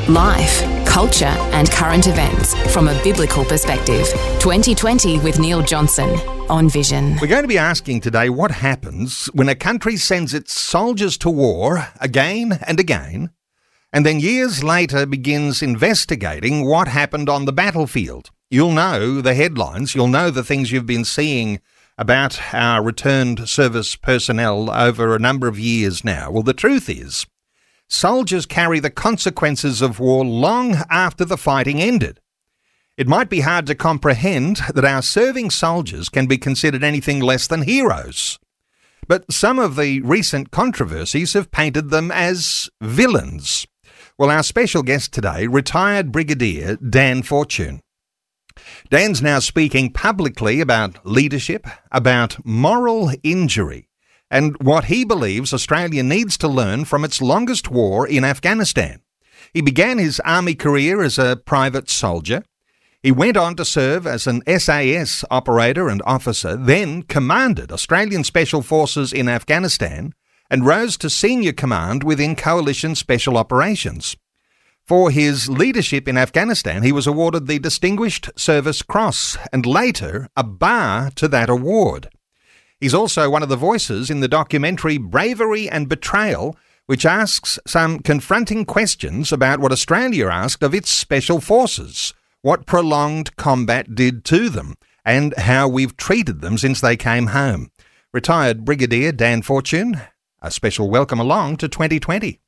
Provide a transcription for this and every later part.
Life, culture and current events from a biblical perspective. 2020 with Neil Johnson on Vision. We're going to be asking today what happens when a country sends its soldiers to war again and again, and then years later begins investigating what happened on the battlefield. You'll know the headlines, you'll know the things you've been seeing about our returned service personnel over a number of years now. Well, the truth is, soldiers carry the consequences of war long after the fighting ended. It might be hard to comprehend that our serving soldiers can be considered anything less than heroes. But some of the recent controversies have painted them as villains. Well, our special guest today, retired Brigadier Dan Fortune. Dan's now speaking publicly about leadership, about moral injury, and what he believes Australia needs to learn from its longest war in Afghanistan. He began his army career as a private soldier. He went on to serve as an SAS operator and officer, then commanded Australian Special Forces in Afghanistan and rose to senior command within Coalition Special Operations. For his leadership in Afghanistan, he was awarded the Distinguished Service Cross and later a bar to that award. He's also one of the voices in the documentary Bravery and Betrayal, which asks some confronting questions about what Australia asked of its special forces, what prolonged combat did to them, and how we've treated them since they came home. Retired Brigadier Dan Fortune, a special welcome along to 2020.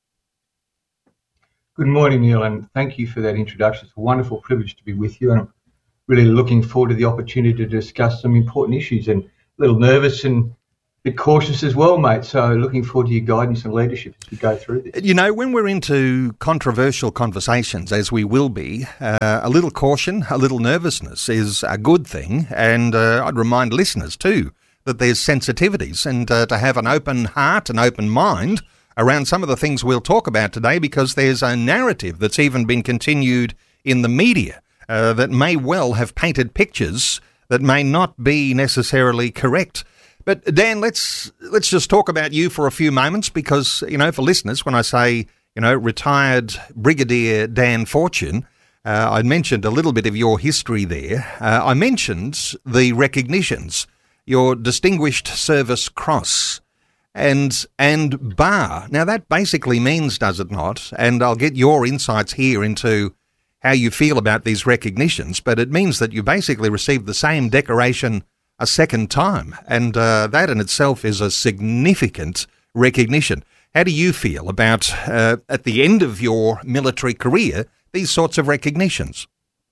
Good morning, Neil, and thank you for that introduction. It's a wonderful privilege to be with you, and I'm really looking forward to the opportunity to discuss some important issues, and a little nervous and a bit cautious as well, mate. So looking forward to your guidance and leadership as we go through this. You know, when we're into controversial conversations, as we will be, a little caution, a little nervousness is a good thing. And I'd remind listeners too that there's sensitivities and to have an open heart, an open mind around some of the things we'll talk about today, because there's a narrative that's even been continued in the media that may well have painted pictures that may not be necessarily correct. But Dan, let's just talk about you for a few moments, because, you know, for listeners, when I say, you know, retired Brigadier Dan Fortune, I mentioned a little bit of your history there. I mentioned the recognitions, your Distinguished Service Cross and bar. Now that basically means, does it not? And I'll get your insights here into how you feel about these recognitions, but it means that you basically received the same decoration a second time, and that in itself is a significant recognition. How do you feel about, at the end of your military career, these sorts of recognitions?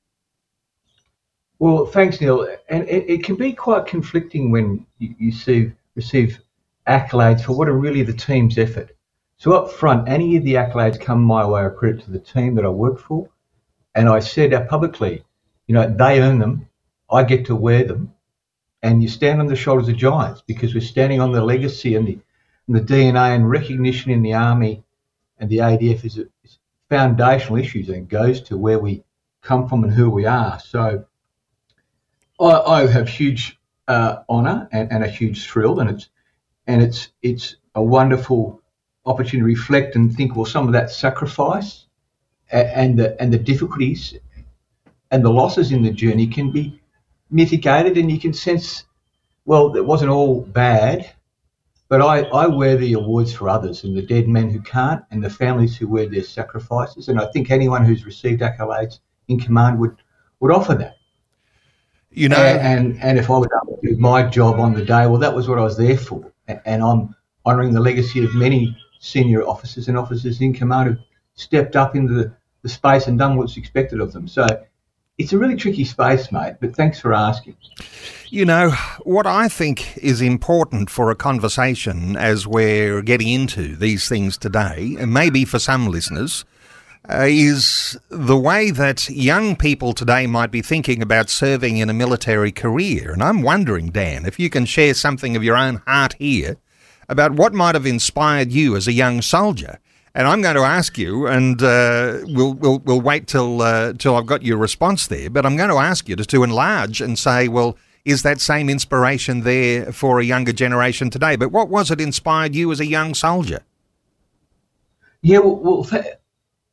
Well, thanks, Neil. And it can be quite conflicting when you receive accolades for what are really the team's effort. So up front, any of the accolades come my way are credit to the team that I work for. And I said publicly, you know, they earn them, I get to wear them, and you stand on the shoulders of giants, because we're standing on the legacy and the DNA and recognition in the Army and the ADF is foundational issues, and it goes to where we come from and who we are. So I have huge honour and a huge thrill, and it's a wonderful opportunity to reflect and think, well, some of that sacrifice and the difficulties and the losses in the journey can be mitigated, and you can sense, well, it wasn't all bad, but I wear the awards for others and the dead men who can't and the families who wear their sacrifices, and I think anyone who's received accolades in command would offer that. You know, and if I was able to do my job on the day, well, that was what I was there for, and I'm honouring the legacy of many senior officers and officers in command who've stepped up into the space and done what's expected of them. So it's a really tricky space, mate, but thanks for asking. You know, what I think is important for a conversation as we're getting into these things today, and maybe for some listeners, is the way that young people today might be thinking about serving in a military career. And I'm wondering, Dan, if you can share something of your own heart here about what might have inspired you as a young soldier. And I'm going to ask you, and we'll wait till I've got your response there, but I'm going to ask you to enlarge and say, well, is that same inspiration there for a younger generation today? But what was it inspired you as a young soldier? Yeah, well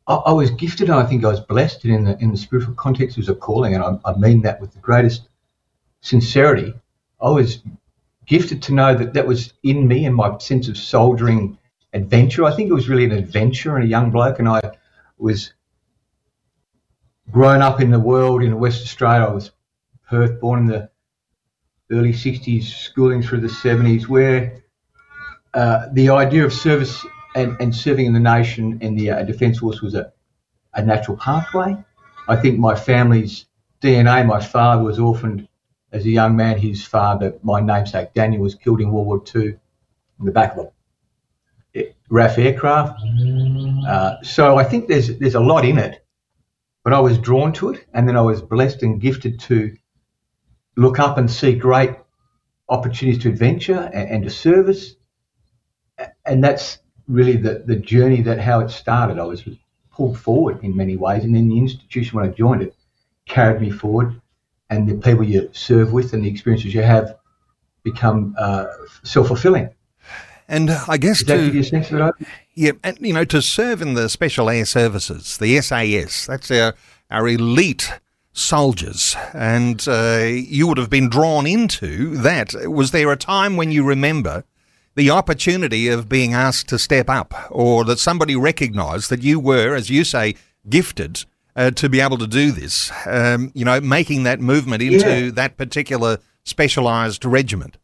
I was gifted, and I think I was blessed, and in the spiritual context, it was a calling, and I mean that with the greatest sincerity. I was gifted to know that was in me and my sense of soldiering adventure. I think it was really an adventure and a young bloke, and I was grown up in the world in West Australia. I was Perth, born in the early 60s, schooling through the 70s, where the idea of service and serving in the nation and the Defence Force was a natural pathway. I think my family's DNA, my father was orphaned as a young man. His father, my namesake Daniel, was killed in World War II in the back of a RAF aircraft. So I think there's a lot in it, but I was drawn to it, and then I was blessed and gifted to look up and see great opportunities to adventure and to service. And that's really the journey, that how it started. I was pulled forward in many ways, and then the institution, when I joined it, carried me forward, and the people you serve with and the experiences you have become self-fulfilling. And I guess Does that give you a sense of it? Yeah, and to serve in the Special Air Services, the SAS, that's our elite soldiers, and you would have been drawn into that. Was there a time when you remember the opportunity of being asked to step up, or that somebody recognised that you were, as you say, gifted to be able to do this, making that movement into that particular specialised regiment?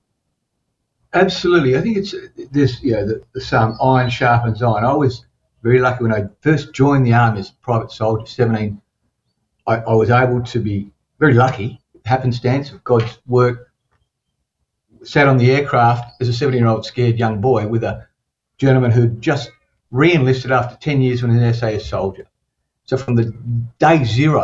Absolutely. I think it's this, the song, iron sharpens iron. I was very lucky when I first joined the Army as a private soldier, 17. I was able to be very lucky, happenstance of God's work, sat on the aircraft as a 17-year-old scared young boy with a gentleman who'd just re-enlisted after 10 years when he was an SAS soldier. So from the day zero,